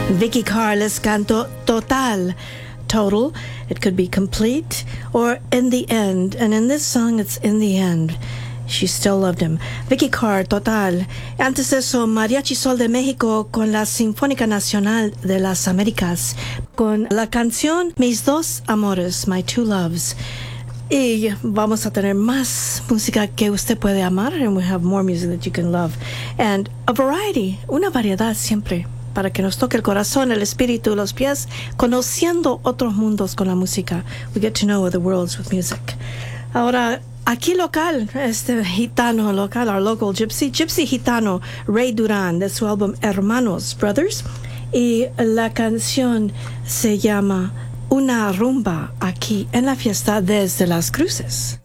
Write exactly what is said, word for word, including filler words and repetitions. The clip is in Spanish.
Vicky Carr les canto Total. Total, it could be complete or in the end. And in this song, it's in the end. She still loved him. Vicky Carr, Total. Antes de eso, Mariachi Sol de México con la Sinfónica Nacional de las Américas, con la canción Mis Dos Amores, My Two Loves. Y vamos a tener más música que usted puede amar, and we have more music that you can love. And a variety, una variedad siempre, para que nos toque el corazón, el espíritu, los pies, conociendo otros mundos con la música. We get to know other worlds with music. Ahora, aquí local, este gitano local, our local gypsy, gypsy gitano, Ray Durán, de su álbum Hermanos, Brothers. Y la canción se llama Una Rumba, aquí en la fiesta desde Las Cruces.